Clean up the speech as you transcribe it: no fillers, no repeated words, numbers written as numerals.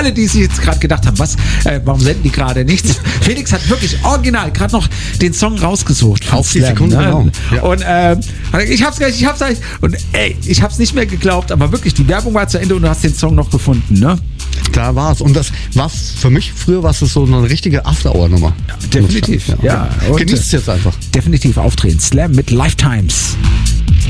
alle, die sich jetzt gerade gedacht haben, warum senden die gerade nichts? Felix hat wirklich original gerade noch den Song rausgesucht. Auf die Sekunde, genau. Ja. Und ich hab's gleich. Und ich hab's nicht mehr geglaubt, aber wirklich, die Werbung war zu Ende und du hast den Song noch gefunden, ne? Da war's. Und das war's für mich, früher war es so eine richtige After-Hour-Nummer. Ja, definitiv. Ja. Genießt es jetzt einfach. Definitiv auftreten. Slam mit Lifetimes.